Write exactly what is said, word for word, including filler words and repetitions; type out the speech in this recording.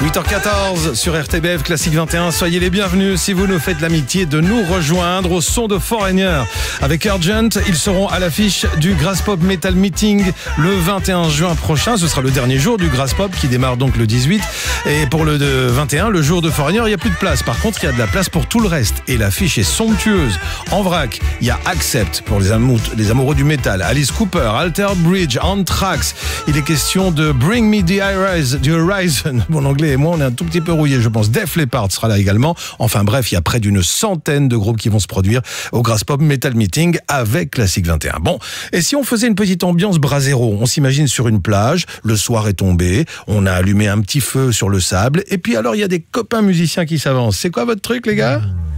huit heures quatorze sur R T B F Classique vingt et un. Soyez les bienvenus si vous nous faites l'amitié de nous rejoindre au son de Foreigner. Avec Urgent, ils seront à l'affiche du Graspop Metal Meeting le vingt et un juin prochain. Ce sera le dernier jour du Graspop qui démarre donc le dix-huit. Et pour le vingt et un, le jour de Foreigner, il n'y a plus de place. Par contre, il y a de la place pour tout le reste. Et l'affiche est somptueuse. En vrac, il y a Accept pour les, amou- les amoureux du métal, Alice Cooper, Altered Bridge, Anthrax. Il est question de Bring Me the Horizon. The Horizon. Mon anglais et moi, on est un tout petit peu rouillés, je pense. Def Leppard sera là également. Enfin bref, il y a près d'une centaine de groupes qui vont se produire au Graspop Metal Meeting avec Classique vingt et un. Bon, et si on faisait une petite ambiance brasero, on s'imagine sur une plage, le soir est tombé, on a allumé un petit feu sur le sable, et puis alors il y a des copains musiciens qui s'avancent. C'est quoi votre truc, les gars ?